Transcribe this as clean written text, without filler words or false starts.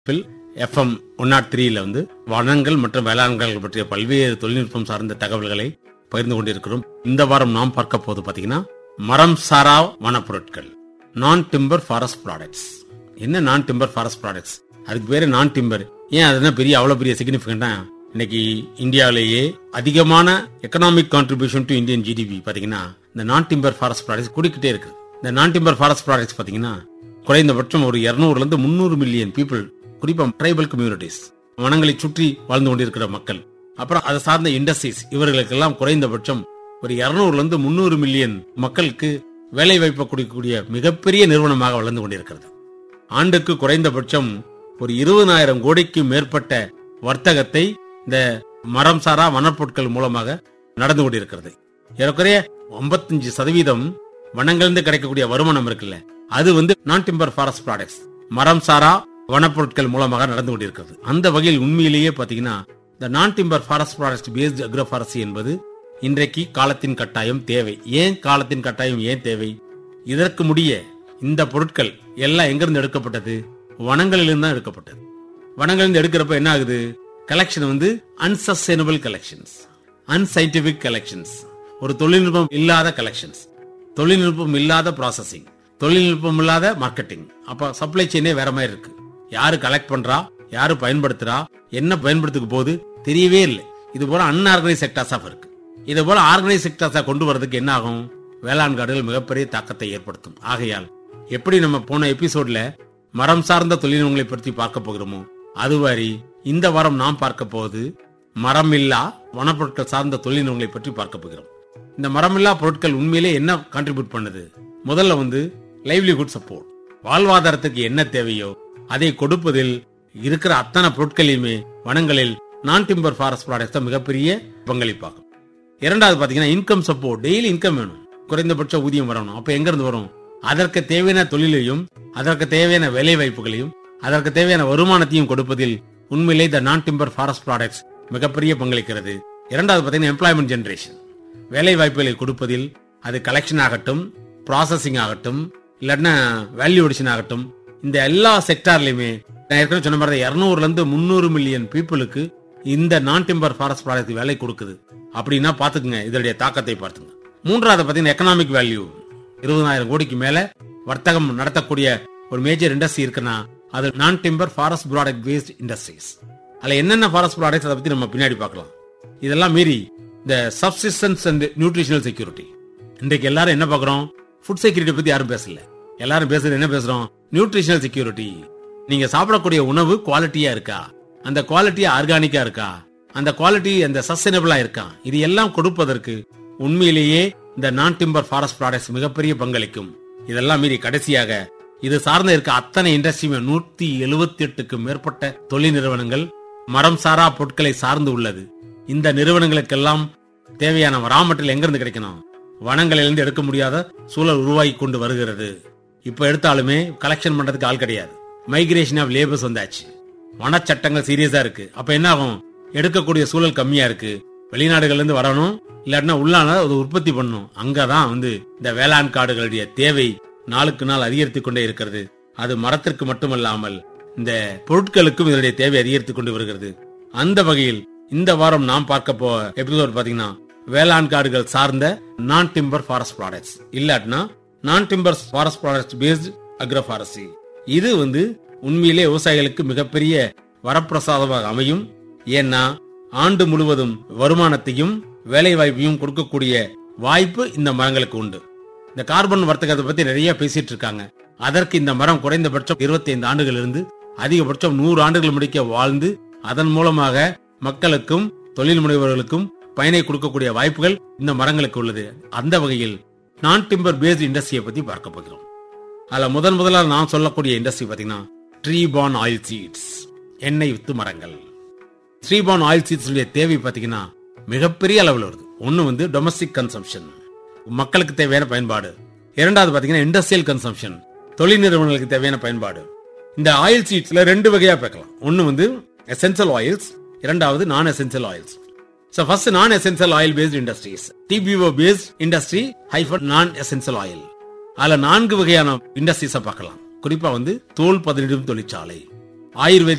FM 103 வந்து வனங்கள் மற்றும் வேளாண்கள் பற்றிய பல்வேறு தொழில்நுட்பம் சார்ந்த தகவல்களை பகிர்ந்து கொண்டிருக்கிறோம். இந்த வாரம் நாம் பார்க்க போது பாத்தீங்கன்னா மரம் சாரா வனப்பொருட்கள், நான் டிம்பர் ஃபாரஸ்ட் ப்ராடக்ட்ஸ். என்ன நான் டிம்பர் ஃபாரஸ்ட் ப்ராடக்ட்ஸ்? அதுக்கு பேரு நான் டிம்பர். ஏன் அதுனா அவ்வளவு பெரிய சிக்னிபிகண்டா? இன்னைக்கு இந்தியாவிலேயே அதிகமான economic contribution to Indian GDP பாத்தீங்கன்னா இந்த நான் டிம்பர் ஃபாரஸ்ட் ப்ராடக்ட்ஸ் கூடிக்கிட்டே இருக்கு. இந்த நான் டிம்பர் ஃபாரஸ்ட் ப்ராடக்ட்ஸ் பாத்தீங்கன்னா குறைந்தபட்சம் ஒரு 200 இருந்து 300 மில்லியன் பீப்புள், குறிப்பா ட்ரைபல் கம்யூனிட்டிஸ், வனங்களை சுற்றி வாழ்ந்து கொண்டிருக்கிற மக்கள், அப்புறம் அதை சார்ந்த இண்டஸ்ட்ரீஸ், இவர்களுக்கெல்லாம் குறைந்தபட்சம் ஒரு 200 இருந்து 300 மில்லியன் மக்களுக்கு வேலை வாய்ப்பு கொடுக்கக்கூடிய மிகப்பெரிய நிறுவனமாக வளர்ந்து கொண்டிருக்கிறது. ஆண்டுக்கு குறைந்தபட்சம் ஒரு 20,000 கோடிக்கு மேற்பட்ட வர்த்தகத்தை இந்த மரம் சாரா வனப்பொருட்கள் மூலமாக நடந்து கொண்டிருக்கிறது. ஏறக்குறைய 55% வனங்களிலிருந்து கிடைக்கக்கூடிய வருமானம் இருக்குல்ல, அது வந்து நான் டிம்பர் ஃபாரஸ்ட் ப்ராடக்ட்ஸ், மரம் சாரா வனப்பொருட்கள் மூலமாக நடந்து கொண்டிருக்கிறது. அந்த வகையில் உண்மையிலேயே பாத்தீங்கன்னா இந்த நான் timber forest products paste agro forestry என்பது இன்றைக்கு காலத்தின் கட்டாயம் தேவை. ஏன் காலத்தின் கட்டாயம் ஏன் தேவை? இதற்கு முடிய இந்த பொருட்கள் எல்லாம் எங்கிருந்து எடுக்கப்பட்டது? வனங்களிலிருந்து தான் எடுக்கப்பட்டது. வனங்களிலிருந்து எடுக்கிறப்ப என்ன ஆகுது? கலெக்ஷன் வந்து அன்சஸ்டைனபிள் கலெக்ஷன்ஸ், அன்சைன்டிபிக் கலெக்ஷன்ஸ், ஒரு தொழில்நுட்பம் இல்லாத கலெக்ஷன்ஸ், தொழில்நுட்பம் இல்லாத ப்ராசஸிங், தொழில்நுட்பம் இல்லாத மார்க்கெட்டிங். அப்ப சப்ளை செயினே வேற மாதிரி இருக்கு. யாரு கலெக்ட் பண்றா, யாரு பயன்படுத்துறா, என்ன பயன்படுத்துக்கு போது தெரியவே இல்லை. இது போல அன்ஆர்கனைஸ் செக்டார்ஸா இருக்கு. இது போல ஆர்கனைஸ் செக்டார்ஸா கொண்டு வரதுக்கு என்ன ஆகும்? வேளாண் காடுகள் மிகப்பெரிய தாக்கத்தை ஏற்படுத்தும். ஆகையால் எப்படி நம்ம போன எபிசோட்ல மரம் சார்ந்த தொழில்நுட்பங்களை பற்றி பார்க்க போகிறோமோ அதுவாரி இந்த வாரம் நாம் பார்க்க போவது மரம் இல்லா வனப்பொருட்கள் சார்ந்த தொழில்நுட்பங்களை பற்றி பார்க்க போகிறோம். இந்த மரமில்லா பொருட்கள் உண்மையிலே என்ன கான்ட்ரிபியூட் பண்ணுது? முதல்ல வந்து லைவ்லிஹுட் சப்போர்ட், வாழ்வாதாரத்துக்கு என்ன தேவையோ அதை கொடுப்பதில் இருக்கிற அத்தனை பொருட்களையுமே வனங்களில் நான் டிம்பர் ஃபாரஸ்ட் ப்ராடக்ட்ஸ் மிகப்பெரிய பங்களிப்பாகும். இரண்டாவது பாத்தீங்கன்னா இன்கம் சப்போர்ட், டெய்லி இன்கம் வேணும், குறைந்தபட்ச ஊதியம் வரணும். அப்ப எங்க இருந்து வரும்? அதற்கு தேவையான தொழிலையும், அதற்கு தேவையான வேலை வாய்ப்புகளையும், அதற்கு தேவையான வருமானத்தையும் கொடுப்பதில் உண்மையிலே இந்த நான் டிம்பர் ஃபாரஸ்ட் ப்ராடக்ட்ஸ் மிகப்பெரிய பங்களிக்கிறது. இரண்டாவது பாத்தீங்கன்னா எம்ப்ளாய்மெண்ட் ஜெனரேஷன், வேலை வாய்ப்புகளை கொடுப்பதில், அது கலெக்ஷன் ஆகட்டும், ப்ராசஸிங் ஆகட்டும், இல்லன்னா வேல்யூ அடிஷன் ஆகட்டும், இந்த எல்லா செக்டார்லயுமே நான் ஏற்கனவே சொன்ன மாதிரி 200 இருந்து 300 மில்லியன் பீப்புளுக்கு இந்த நான் டிம்பர் ஃபாரஸ்ட் ப்ராடக்ட் வேலை கொடுக்குது. அப்படின்னா பாத்துக்குங்க இதனுடைய தாக்கத்தை பார்த்துங்க. மூன்றாவது பாத்தீங்கன்னா எக்கனாமிக் வேல்யூ, 20,000 கோடிக்கு மேல வர்த்தகம் நடத்தக்கூடிய ஒரு மேஜர் இண்டஸ்ட்ரி இருக்குன்னா அது நான் timber forest product based industries. அதுல என்னென்ன ஃபாரஸ்ட் ப்ராடக்ட்ஸ் அதை பத்தி நம்ம பின்னாடி பார்க்கலாம். இதெல்லாம் மீறி இந்த சப்சிஸ்டன்ஸ் அண்ட் நியூட்ரிஷனல் செக்யூரிட்டி, இன்றைக்கு எல்லாரும் என்ன பாக்குறோம்? ஃபுட் செக்யூரிட்டி பத்தி யாரும் பேசல. எல்லாரும் பேசுறது என்ன பேசுறோம்? Nutritional security. நீங்க சாப்பிடக்கூடிய உணவு குவாலிட்டியா இருக்கா, அந்த குவாலிட்டி ஆர்கானிக்கா இருக்கா, அந்த குவாலிட்டி அந்த சஸ்டைனபிளா இருக்கா, இது எல்லாம் கொடுப்பதற்கு உண்மையிலேயே இந்த நான் டிம்பர் ஃபாரஸ்ட் ப்ராடக்ட்ஸ் மிகப்பெரிய பங்களிக்கும். இதெல்லாம் மீறி கடைசியாக இது சார்ந்த இருக்க அத்தனை இண்டஸ்ட்ரியுமே 178க்கும் மேற்பட்ட தொழில் நிறுவனங்கள் மரம் சாரா பொருட்களை சார்ந்து உள்ளது. இந்த நிறுவனங்களுக்கெல்லாம் தேவையான ரா மெட்டீரியல் எங்க இருந்து கிடைக்கணும்? வனங்களிலிருந்து எடுக்க முடியாத சூழல் உருவாகி கொண்டு வருகிறது. இப்ப எடுத்தாலுமே கலெக்ஷன் பண்றதுக்கு ஆள் கிடையாது. மைக்ரேஷன் ஆஃப் லேபர்ஸ் வந்தாச்சு. வனச்சட்டங்கள் சீரியஸா இருக்கு. அப்ப என்ன ஆகும்? எடுக்கக்கூடிய சூழல் கம்மியா இருக்கு. வெளிநாடுகள்ல இருந்து வரணும், இல்லாட்டினா உள்ளான உற்பத்தி பண்ணணும். அங்கதான் வந்து இந்த வேளாண் காடுகளுடைய தேவை நாளுக்கு நாள் அதிகரித்துக் கொண்டே இருக்கிறது. அது மரத்திற்கு மட்டுமல்லாமல் இந்த பொருட்களுக்கும் இதனுடைய தேவை அதிகரித்துக் கொண்டு வருகிறது. அந்த வகையில் இந்த வாரம் நாம் பார்க்க போ எபிசோட் பாத்தீங்கன்னா வேளாண் காடுகள் சார்ந்த நான் டிம்பர் ஃபாரஸ்ட் ப்ராடக்ட்ஸ், இல்லாட்டினா நான் timber forest products paste agro forestry. இது வந்து உண்மையிலே விவசாயிகளுக்கு மிகப்பெரிய வரப்பிரசாதமாக அமையும். ஏன்னா ஆண்டு முழுவதும் வருமானத்தையும் வேலை வாய்ப்பையும் கொடுக்கக்கூடிய வாய்ப்பு இந்த மரங்களுக்கு உண்டு. இந்த கார்பன் வர்த்தகத்தை பத்தி நிறைய பேசிட்டு இருக்காங்க. அதற்கு இந்த மரம் குறைந்தபட்சம் 25 ஆண்டுகள் இருந்து அதிகபட்சம் 100 ஆண்டுகள் முடிக்க வாழ்ந்து அதன் மூலமாக மக்களுக்கும் தொழில் முனைவர்களுக்கும் பயனை கொடுக்கக்கூடிய வாய்ப்புகள் இந்த மரங்களுக்கு உள்ளது. அந்த வகையில் நான் டிம்பர் பேஸ்ட் இண்டஸ்ட்ரியை பத்தி பார்க்க போகிறோம். அதுல முதலாக நான் சொல்லக்கூடிய இண்டஸ்ட்ரி பாத்தீங்கன்னா ட்ரீ பார்ன் ஆயில் சீட்ஸ், எண்ணெய் வித்து மரங்கள். ட்ரீ பார்ன் ஆயில் சீட்ஸ் தேவை பாத்தீங்கன்னா மிகப்பெரிய அளவில் வருது. ஒன்னு வந்து டொமஸ்டிக் கன்சம்ஷன், மக்களுக்கு தேவையான பயன்பாடு. இரண்டாவது பாத்தீங்கன்னா இண்டஸ்ட்ரியல் கன்சம்ஷன், தொழில் நிறுவனங்களுக்கு தேவையான பயன்பாடு. இந்த ஆயில் சீட்ஸ்ல 2 வகையா பார்க்கலாம். ஒன்னு வந்து எசென்சியல் ஆயில்ஸ், இரண்டாவது நான் essential oils. So first non-essential oil based industries, TBO based industry hyphen non-essential oil. அதுல 4 வகையான இண்டஸ்ட்ரீஸ பார்க்கலாம். குறிப்பா வந்து தோல் பதனிடும் தொழிற்சாலை, ஆயுர்வேதிக்